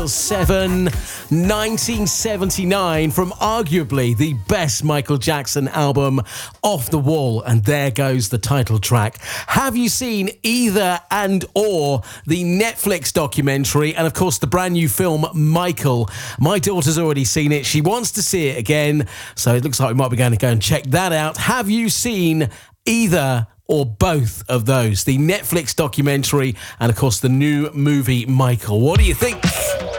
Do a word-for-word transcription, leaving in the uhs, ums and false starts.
seven, nineteen seventy-nine, from arguably the best Michael Jackson album, Off the Wall, and there goes the title track. Have you seen either and or the Netflix documentary and of course the brand new film Michael? My daughter's already seen it. She wants to see it again, so it looks like we might be going to go and check that out. Have you seen either or both of those? The Netflix documentary and of course the new movie Michael. What do you think?